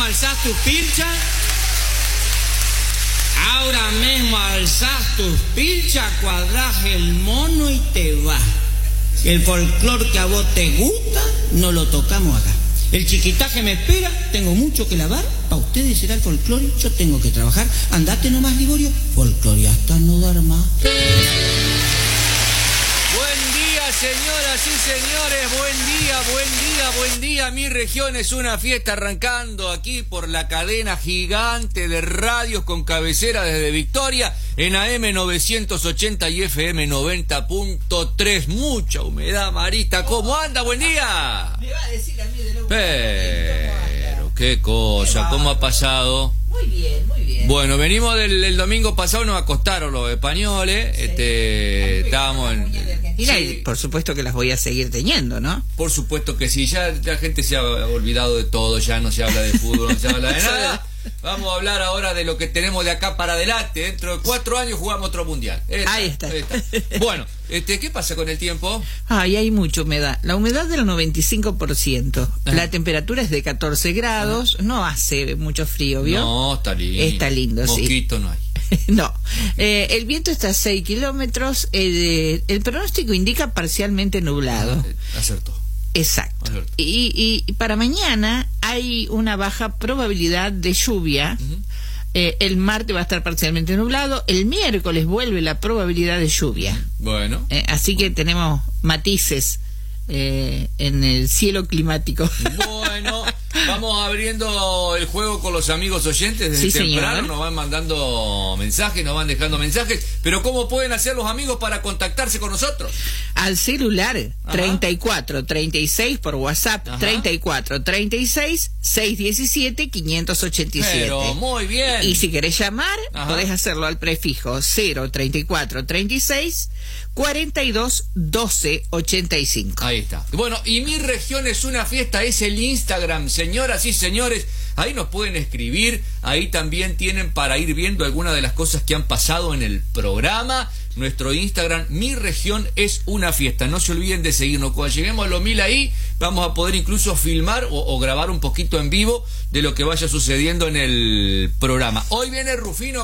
alzás tus pilchas. Ahora mismo alzás tus pilchas, cuadrás el mono y te vas. El folclor que a vos te gusta, no lo tocamos acá. El chiquitaje me espera, tengo mucho que lavar. Para ustedes será el folclore, yo tengo que trabajar. Andate nomás, Liborio, folclore hasta no dar más. Buen día, señoras y señores, buen día, buen día, buen día. Mi región es una fiesta, arrancando aquí por la cadena gigante de radios con cabecera desde Victoria en AM 980 y FM 90.3. Mucha humedad, Marita. ¿Cómo anda? Buen día. Me va a decir a mí de la Pero, qué cosa, ¿cómo ha pasado? Muy bien, muy bien. Bueno, venimos del domingo pasado, nos acostaron los españoles, Sí. Estábamos en... Mira, Sí. y por supuesto que las voy a seguir teniendo, ¿no? Por supuesto que sí, ya la gente se ha olvidado de todo, ya no se habla de fútbol, no se habla de nada. Vamos a hablar ahora de lo que tenemos de acá para adelante. Dentro de 4 años jugamos otro mundial. Ahí está. Bueno, ¿qué pasa con el tiempo? Ay, hay mucha humedad. La humedad del 95%. La temperatura es de 14 grados. No hace mucho frío, ¿vio? No, está lindo. Está lindo, sí. Mosquito no hay. No. El viento está a 6 kilómetros. El pronóstico indica parcialmente nublado. Acertó. Exacto. Acertó. Y para mañana hay una baja probabilidad de lluvia. El martes va a estar parcialmente nublado. El miércoles vuelve la probabilidad de lluvia. Bueno. Así que tenemos matices en el cielo climático. Bueno, vamos abriendo el juego con los amigos oyentes desde Sí, temprano. señor. Nos van mandando mensajes, nos van dejando mensajes. Pero ¿cómo pueden hacer los amigos para contactarse con nosotros? Al celular, Ajá. 3436 por WhatsApp, Ajá. 3436 617 587. Pero muy bien. Y si querés llamar, Ajá. podés hacerlo al prefijo 03436 42 12 85. Ahí está. Bueno, y Mi Región es una fiesta, es el Instagram, señoras y señores. Ahí nos pueden escribir, ahí también tienen para ir viendo algunas de las cosas que han pasado en el programa. Nuestro Instagram, Mi Región es una fiesta. No se olviden de seguirnos. Cuando lleguemos a los 1000 ahí, vamos a poder incluso filmar o grabar un poquito en vivo de lo que vaya sucediendo en el programa. Hoy viene Rufino